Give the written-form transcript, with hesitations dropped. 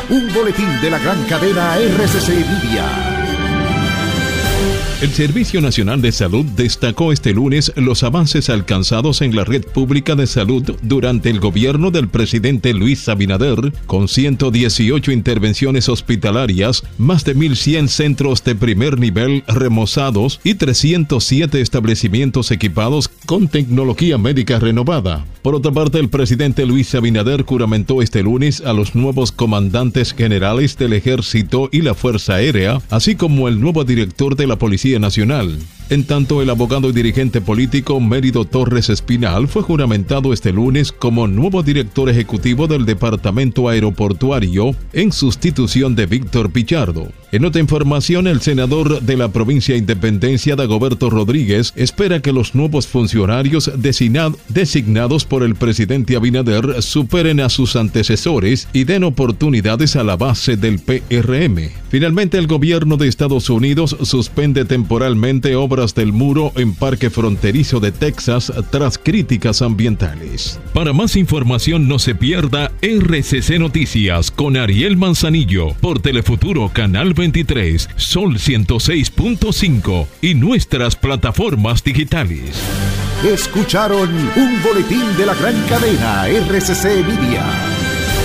un boletín de la gran cadena RCC Media. El Servicio Nacional de Salud destacó este lunes los avances alcanzados en la red pública de salud durante el gobierno del presidente Luis Abinader, con 118 intervenciones hospitalarias, más de 1.100 centros de primer nivel remozados y 307 establecimientos equipados con tecnología médica renovada. Por otra parte, el presidente Luis Abinader juramentó este lunes a los nuevos comandantes generales del Ejército y la Fuerza Aérea, así como el nuevo director de la Policía Nacional. En tanto, el abogado y dirigente político Mérido Torres Espinal fue juramentado este lunes como nuevo director ejecutivo del Departamento Aeroportuario en sustitución de Víctor Pichardo. En otra información, el senador de la provincia Independencia, Dagoberto Rodríguez, espera que los nuevos funcionarios designados por el presidente Abinader superen a sus antecesores y den oportunidades a la base del PRM. Finalmente, el gobierno de Estados Unidos suspende temporalmente obras del muro en Parque Fronterizo de Texas tras críticas ambientales. Para más información, no se pierda RCC Noticias con Ariel Manzanillo por Telefuturo Canal 23, Sol 106.5 y nuestras plataformas digitales. Escucharon un boletín de la gran cadena RCC Media.